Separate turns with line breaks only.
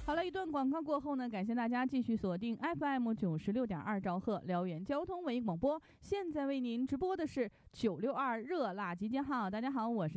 好了，一段广告过后呢，感谢大家继续锁定 FM96.2兆赫辽源交通文艺广播。现在为您直播的是962热辣集结号。大家好，我是